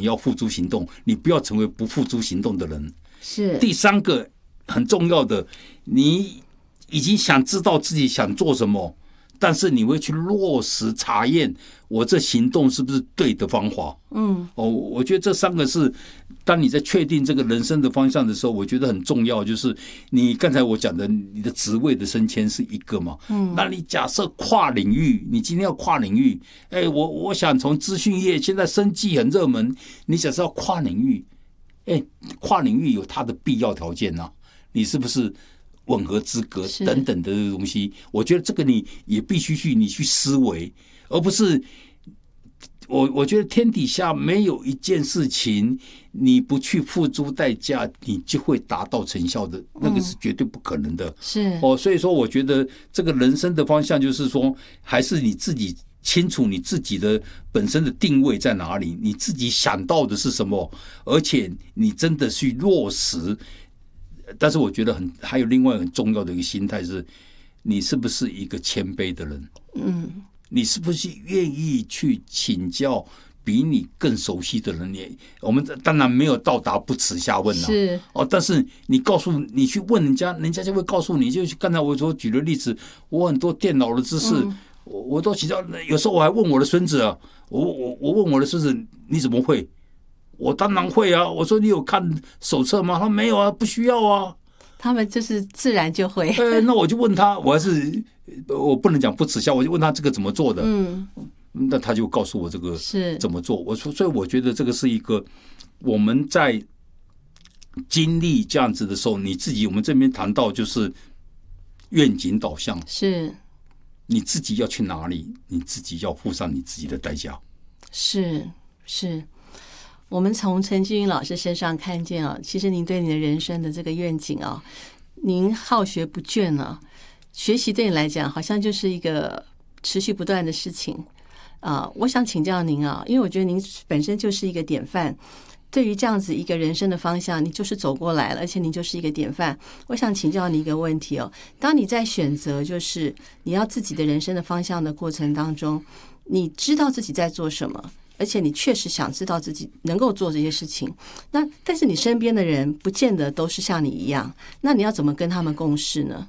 要付诸行动，你不要成为不付诸行动的人。 是第三个很重要的，你已经想知道自己想做什么，但是你会去落实查验我这行动是不是对的方法。我觉得这三个是当你在确定这个人生的方向的时候，我觉得很重要。就是你刚才我讲的，你的职位的升迁是一个嘛，那你假设跨领域，你今天要跨领域，我想从资讯业，现在生技很热门，你假设要跨领域，跨领域有它的必要条件啊，你是不是吻合资格等等的东西？我觉得这个你也必须你去思维，而不是我觉得天底下没有一件事情你不去付出代价，你就会达到成效的，那个是绝对不可能的。所以说我觉得这个人生的方向就是说，还是你自己清楚你自己的本身的定位在哪里，你自己想到的是什么，而且你真的去落实。但是我觉得还有另外很重要的一个心态是，你是不是一个谦卑的人？你是不是愿意去请教比你更熟悉的人？我们当然没有到达不耻下问啊，但是你去问人家，人家就会告诉你。就刚才我所举的例子，我很多电脑的知识，我都请教。有时候我还问我的孙子啊，我问我的孙子，你怎么会？我当然会啊！我说你有看手册吗？他没有啊，不需要啊。 他们就是自然就会。 那我就问他，我不能讲不耻笑，我就问他这个怎么做的。那他就告诉我这个怎么做。我说，所以我觉得这个是一个我们在经历这样子的时候，你自己我们这边谈到就是愿景导向，是你自己要去哪里，你自己要付上你自己的代价。是。我们从陈季云老师身上看见啊，其实您对你的人生的这个愿景啊，您好学不倦啊，学习对你来讲好像就是一个持续不断的事情啊。我想请教您啊，因为我觉得您本身就是一个典范，对于这样子一个人生的方向，你就是走过来了，而且您就是一个典范。我想请教你一个问题哦，当你在选择就是你要自己的人生的方向的过程当中，你知道自己在做什么？而且你确实想知道自己能够做这些事情，但是你身边的人不见得都是像你一样，那你要怎么跟他们共事呢？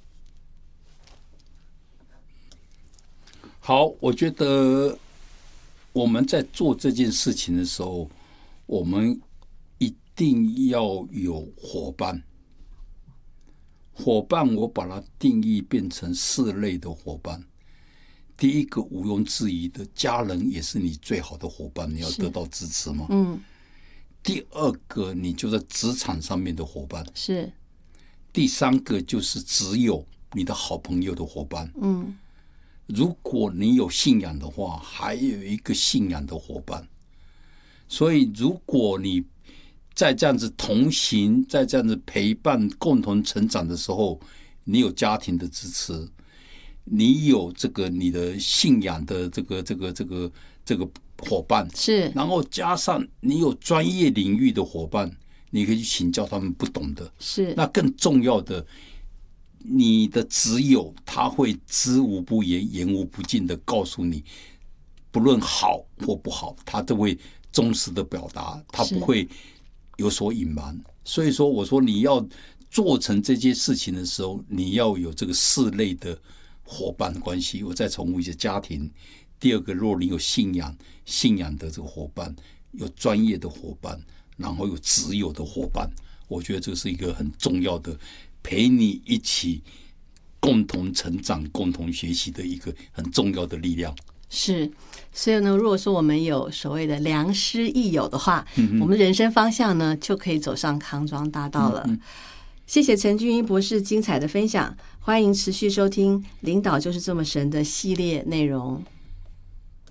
好，我觉得我们在做这件事情的时候，我们一定要有伙伴。伙伴我把它定义变成4类的伙伴。第一个毋庸置疑的，家人也是你最好的伙伴，你要得到支持嘛。第二个，你就在职场上面的伙伴。是。第三个就是只有你的好朋友的伙伴。如果你有信仰的话，还有一个信仰的伙伴。所以，如果你在这样子同行，在这样子陪伴、共同成长的时候，你有家庭的支持。你有这个你的信仰的这个伙伴，是，然后加上你有专业领域的伙伴，你可以去请教他们不懂的，是。那更重要的，你的挚友他会知无不言，言无不尽的告诉你，不论好或不好，他都会忠实的表达，他不会有所隐瞒。所以说，我说你要做成这件事情的时候，你要有这个4类的伙伴关系。我再重复一下，家庭。第二个，若你有信仰的这个伙伴，有专业的伙伴，然后有挚友的伙伴，我觉得这是一个很重要的，陪你一起共同成长、共同学习的一个很重要的力量。是，所以呢，如果说我们有所谓的良师益友的话，我们人生方向呢就可以走上康庄大道了。谢谢陈俊一博士精彩的分享，欢迎持续收听《领导就是这么神》的系列内容。